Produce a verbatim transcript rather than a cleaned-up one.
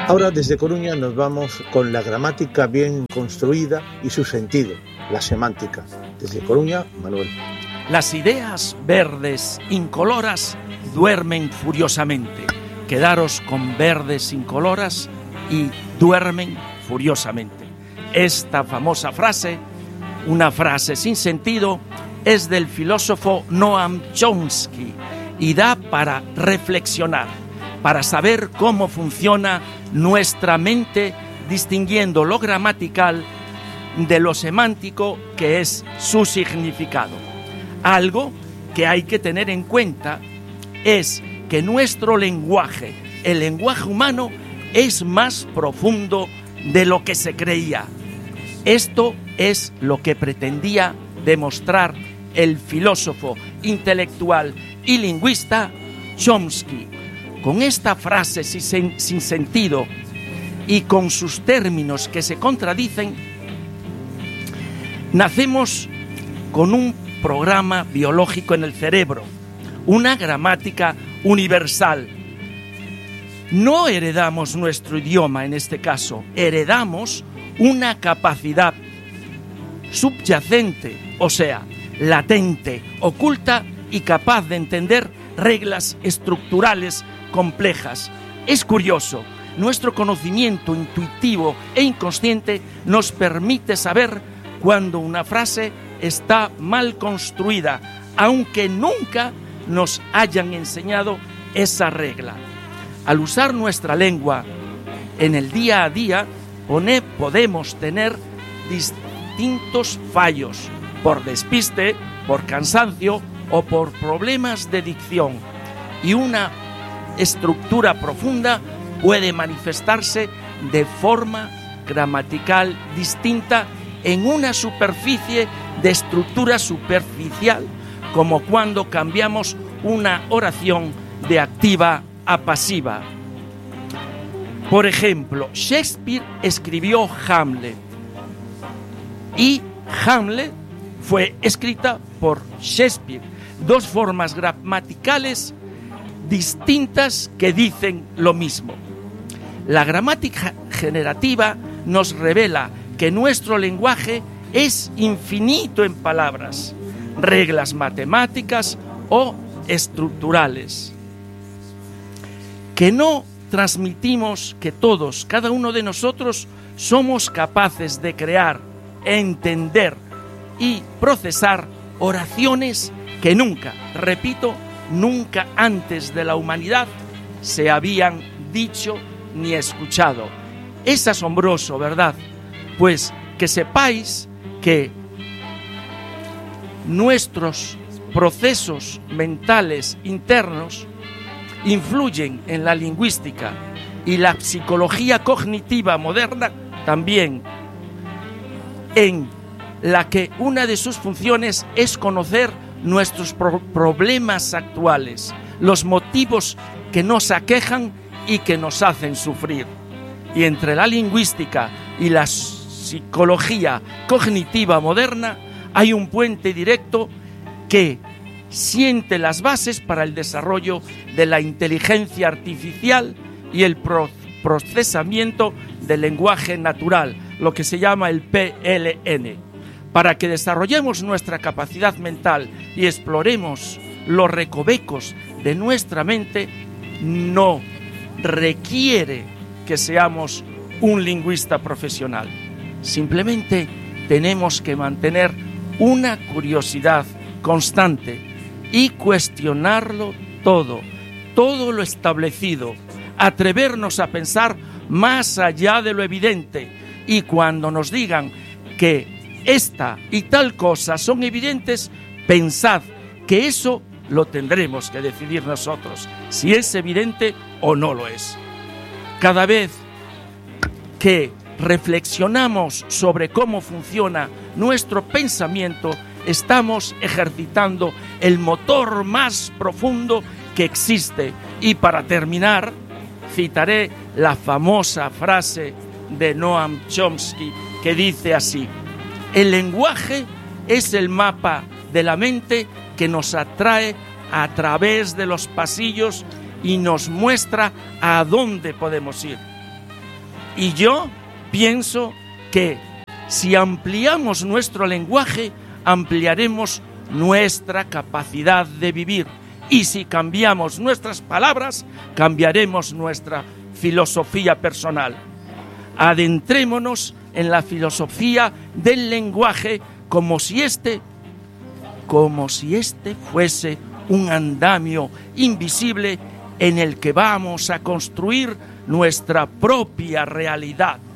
Ahora desde Coruña nos vamos con la gramática bien construida y su sentido, la semántica. Desde Coruña, Manuel. Las ideas verdes incoloras duermen furiosamente. Quedaros con verdes incoloras y duermen furiosamente. Esta famosa frase, una frase sin sentido, es del filósofo Noam Chomsky y da para reflexionar, para saber cómo funciona nuestra mente, distinguiendo lo gramatical de lo semántico, que es su significado. Algo que hay que tener en cuenta es que nuestro lenguaje, el lenguaje humano, es más profundo de lo que se creía. Esto es lo que pretendía demostrar el filósofo intelectual y lingüista Chomsky. Con esta frase sin, sin sentido y con sus términos que se contradicen, nacemos con un programa biológico en el cerebro, una gramática universal. No heredamos nuestro idioma en este caso, heredamos una capacidad subyacente, o sea, latente, oculta y capaz de entender reglas estructurales complejas. Es curioso, nuestro conocimiento intuitivo e inconsciente nos permite saber cuando una frase está mal construida, aunque nunca nos hayan enseñado esa regla. Al usar nuestra lengua en el día a día, podemos tener distintos fallos, por despiste, por cansancio o por problemas de dicción. Y una estructura profunda puede manifestarse de forma gramatical distinta en una superficie de estructura superficial, como cuando cambiamos una oración de activa a pasiva. Por ejemplo, Shakespeare escribió Hamlet y Hamlet fue escrita por Shakespeare. Dos formas gramaticales distintas que dicen lo mismo. La gramática generativa nos revela que nuestro lenguaje es infinito en palabras, reglas matemáticas o estructurales, que no transmitimos que todos, cada uno de nosotros, somos capaces de crear, entender y procesar oraciones que nunca, repito, nunca antes de la humanidad se habían dicho ni escuchado. Es asombroso, ¿verdad? Pues que sepáis que nuestros procesos mentales internos influyen en la lingüística y la psicología cognitiva moderna también, en la que una de sus funciones es conocer nuestros pro- problemas actuales, los motivos que nos aquejan y que nos hacen sufrir. Y entre la lingüística y la psicología cognitiva moderna hay un puente directo que siente las bases para el desarrollo de la inteligencia artificial y el pro- procesamiento del lenguaje natural, lo que se llama el P L N. Para que desarrollemos nuestra capacidad mental y exploremos los recovecos de nuestra mente, no requiere que seamos un lingüista profesional. Simplemente tenemos que mantener una curiosidad constante y cuestionarlo todo, todo lo establecido, atrevernos a pensar más allá de lo evidente, y cuando nos digan que esta y tal cosa son evidentes, pensad que eso lo tendremos que decidir nosotros, si es evidente o no lo es. Cada vez que reflexionamos sobre cómo funciona nuestro pensamiento, estamos ejercitando el motor más profundo que existe. Y para terminar, citaré la famosa frase de Noam Chomsky que dice así: el lenguaje es el mapa de la mente que nos atrae a través de los pasillos y nos muestra a dónde podemos ir. Y yo pienso que si ampliamos nuestro lenguaje, ampliaremos nuestra capacidad de vivir. Y si cambiamos nuestras palabras, cambiaremos nuestra filosofía personal. Adentrémonos en la filosofía del lenguaje como si este, como si este fuese un andamio invisible en el que vamos a construir nuestra propia realidad.